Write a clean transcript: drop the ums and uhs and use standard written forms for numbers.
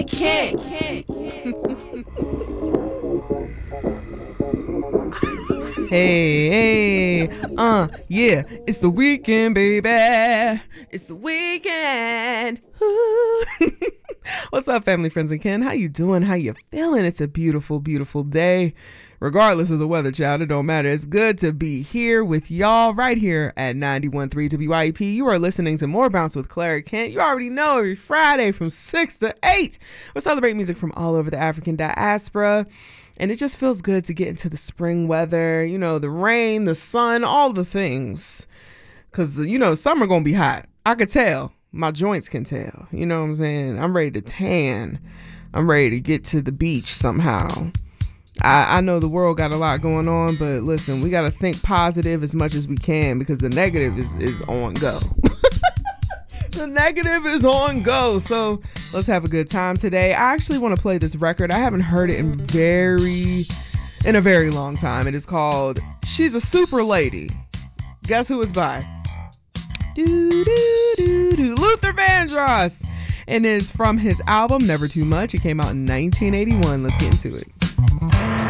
Can't. Hey, yeah, it's the weekend, baby. It's the weekend. Ooh. What's up, family, friends, and kin? How you doing? How you feeling? It's a beautiful, beautiful day. Regardless of the weather, child, it don't matter. It's good to be here with y'all right here at 91.3 WYEP. You are listening to More Bounce with Clara Kent. You already know every Friday from 6 to 8. We celebrate music from all over the African diaspora. And it just feels good to get into the spring weather, you know, the rain, the sun, all the things. Because, you know, summer going to be hot. I could tell. My joints can tell. You know what I'm saying? I'm ready to tan. I'm ready to get to the beach somehow. I know the world got a lot going on, but listen, we got to think positive as much as we can because the negative is on go. The negative is on go. So let's have a good time today. I actually want to play this record. I haven't heard it in a very long time. It is called She's a Super Lady. Guess who it's by? Luther Vandross. And it's from his album Never Too Much. It came out in 1981. Let's get into it.